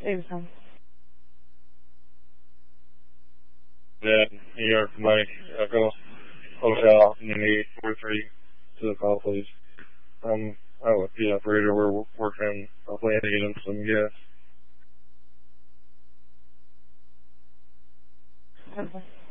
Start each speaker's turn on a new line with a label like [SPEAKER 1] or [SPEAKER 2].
[SPEAKER 1] Abraham.
[SPEAKER 2] Yeah, New York, Mike, Echo, Hotel, Unity 43 to the call, please. With the operator, we're working on a plan to get him some gas.
[SPEAKER 1] Okay.